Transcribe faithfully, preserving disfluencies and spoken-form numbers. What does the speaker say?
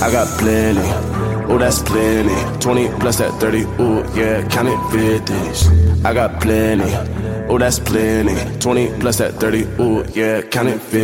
I got plenty, ooh, that's plenty. twenty plus that thirty, ooh, yeah, count it fifties. I got plenty, ooh, that's plenty. twenty plus that thirty, ooh, yeah, count it fifty.